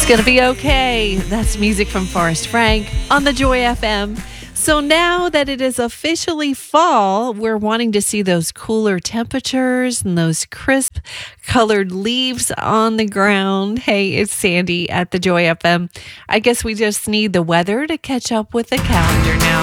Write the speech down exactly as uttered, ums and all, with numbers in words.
It's gonna be okay. That's music from Forrest Frank on the Joy F M. So now that it is officially fall, we're wanting to see those cooler temperatures and those crisp colored leaves on the ground. Hey, it's Sandy at the Joy F M. I guess we just need the weather to catch up with the calendar now.